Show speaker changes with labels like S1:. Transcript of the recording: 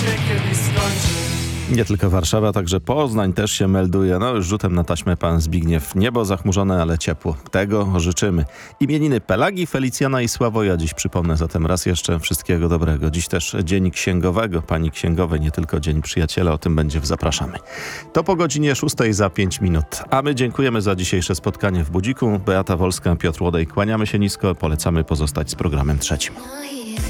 S1: się kiedyś skończy.
S2: Nie tylko Warszawa, także Poznań też się melduje. No już rzutem na taśmę pan Zbigniew. Niebo zachmurzone, ale ciepło. Tego życzymy. Imieniny Pelagi, Felicjana i Sławoja dziś przypomnę. Zatem raz jeszcze wszystkiego dobrego. Dziś też Dzień Księgowego, pani księgowej, nie tylko Dzień Przyjaciela. O tym będzie w Zapraszamy. To po godzinie 6 za 5 minut. A my dziękujemy za dzisiejsze spotkanie w Budziku. Beata Wolska, Piotr Łodej. Kłaniamy się nisko. Polecamy pozostać z programem trzecim.